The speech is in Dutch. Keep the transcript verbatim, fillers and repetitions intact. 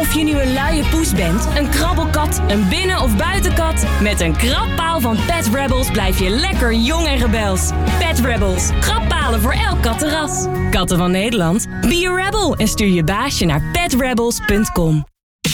Of je nu een luie poes bent, een krabbelkat, een binnen- of buitenkat... met een krabpaal van Pet Rebels blijf je lekker jong en rebels. Pet Rebels. Krabbpalen voor elk kattenras. Katten van Nederland, be a rebel en stuur je baasje naar pet rebels punt com.